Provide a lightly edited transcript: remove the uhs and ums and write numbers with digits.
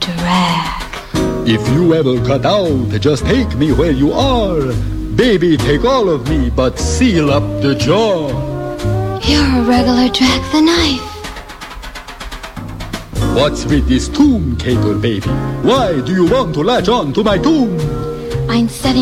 drag. If you ever cut out, just take me where you are. Baby, take all of me, but seal up the jaw. You're a regular drag the knife. What's with this tomb caper, baby? Why do you want to latch on to my tomb? I'm setting